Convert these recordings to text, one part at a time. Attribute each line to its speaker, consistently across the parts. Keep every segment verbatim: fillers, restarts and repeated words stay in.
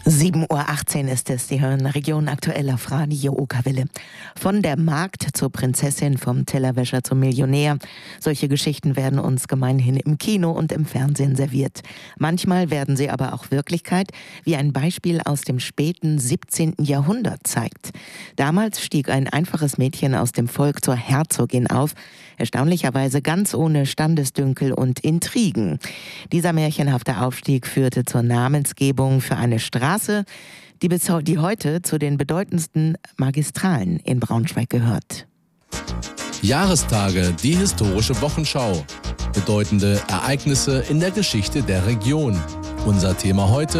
Speaker 1: sieben Uhr achtzehn ist es. Sie hören Region aktuell auf Radio Okerwelle. Von der Magd zur Prinzessin, vom Tellerwäscher zum Millionär. Solche Geschichten werden uns gemeinhin im Kino und im Fernsehen serviert. Manchmal werden sie aber auch Wirklichkeit, wie ein Beispiel aus dem späten siebzehnten Jahrhundert zeigt. Damals stieg ein einfaches Mädchen aus dem Volk zur Herzogin auf, erstaunlicherweise ganz ohne Standesdünkel und Intrigen. Dieser märchenhafte Aufstieg führte zur Namensgebung für eine Straße, die bis die heute zu den bedeutendsten Magistralen in Braunschweig gehört.
Speaker 2: Jahrestage, die historische Wochenschau. Bedeutende Ereignisse in der Geschichte der Region. Unser Thema heute: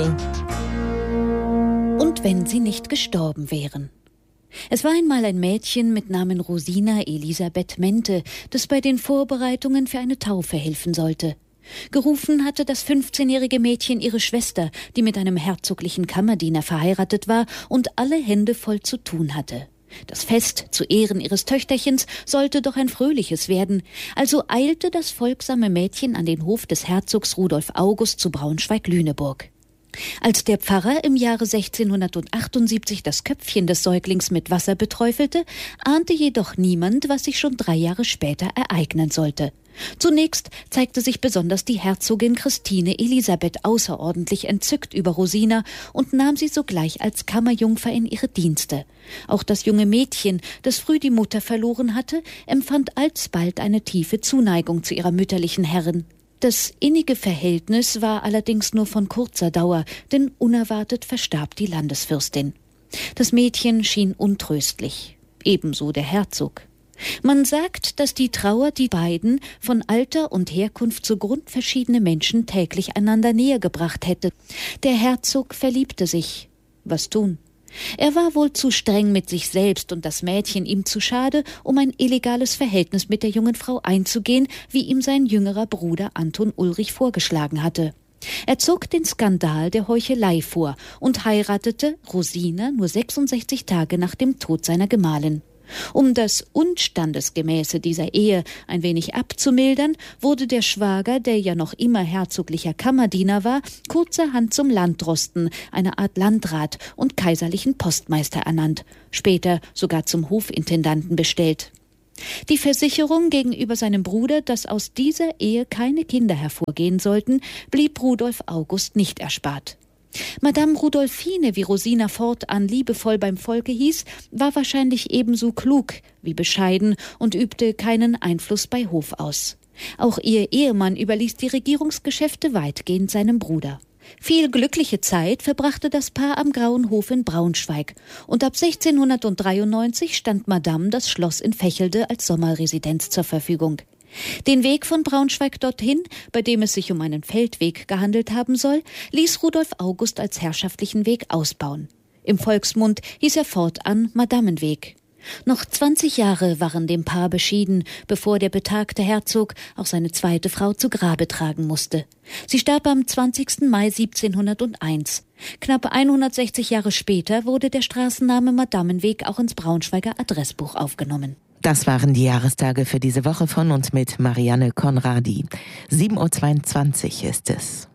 Speaker 3: Und wenn sie nicht gestorben wären. Es war einmal ein Mädchen mit Namen Rosina Elisabeth Mente, das bei den Vorbereitungen für eine Taufe helfen sollte. Gerufen hatte das fünfzehnjährige Mädchen ihre Schwester, die mit einem herzoglichen Kammerdiener verheiratet war und alle Hände voll zu tun hatte. Das Fest zu Ehren ihres Töchterchens sollte doch ein fröhliches werden, also eilte das folgsame Mädchen an den Hof des Herzogs Rudolf August zu Braunschweig-Lüneburg. Als der Pfarrer im Jahre sechzehnhundertachtundsiebzig das Köpfchen des Säuglings mit Wasser beträufelte, ahnte jedoch niemand, was sich schon drei Jahre später ereignen sollte. Zunächst zeigte sich besonders die Herzogin Christine Elisabeth außerordentlich entzückt über Rosina und nahm sie sogleich als Kammerjungfer in ihre Dienste. Auch das junge Mädchen, das früh die Mutter verloren hatte, empfand alsbald eine tiefe Zuneigung zu ihrer mütterlichen Herrin. Das innige Verhältnis war allerdings nur von kurzer Dauer, denn unerwartet verstarb die Landesfürstin. Das Mädchen schien untröstlich, ebenso der Herzog. Man sagt, dass die Trauer die beiden von Alter und Herkunft so grundverschiedene Menschen täglich einander näher gebracht hätte. Der Herzog verliebte sich. Was tun? Er war wohl zu streng mit sich selbst und das Mädchen ihm zu schade, um ein illegales Verhältnis mit der jungen Frau einzugehen, wie ihm sein jüngerer Bruder Anton Ulrich vorgeschlagen hatte. Er zog den Skandal der Heuchelei vor und heiratete Rosina nur sechsundsechzig Tage nach dem Tod seiner Gemahlin. Um das Unstandesgemäße dieser Ehe ein wenig abzumildern, wurde der Schwager, der ja noch immer herzoglicher Kammerdiener war, kurzerhand zum Landdrosten, eine Art Landrat und kaiserlichen Postmeister ernannt, später sogar zum Hofintendanten bestellt. Die Versicherung gegenüber seinem Bruder, dass aus dieser Ehe keine Kinder hervorgehen sollten, blieb Rudolf August nicht erspart. Madame Rudolfine, wie Rosina fortan liebevoll beim Volke hieß, war wahrscheinlich ebenso klug wie bescheiden und übte keinen Einfluss bei Hof aus. Auch ihr Ehemann überließ die Regierungsgeschäfte weitgehend seinem Bruder. Viel glückliche Zeit verbrachte das Paar am Grauen Hof in Braunschweig und ab sechzehnhundertdreiundneunzig stand Madame das Schloss in Vechelde als Sommerresidenz zur Verfügung. Den Weg von Braunschweig dorthin, bei dem es sich um einen Feldweg gehandelt haben soll, ließ Rudolf August als herrschaftlichen Weg ausbauen. Im Volksmund hieß er fortan Madamenweg. Noch zwanzig Jahre waren dem Paar beschieden, bevor der betagte Herzog auch seine zweite Frau zu Grabe tragen musste. Sie starb am zwanzigsten Mai siebzehnhunderteins. Knapp hundertsechzig Jahre später wurde der Straßenname Madamenweg auch ins Braunschweiger Adressbuch aufgenommen.
Speaker 1: Das waren die Jahrestage für diese Woche von und mit Marianne Konradi. sieben Uhr zweiundzwanzig ist es.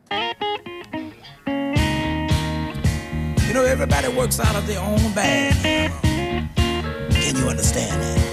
Speaker 4: You know, everybody works out of their own bag. Can you understand that?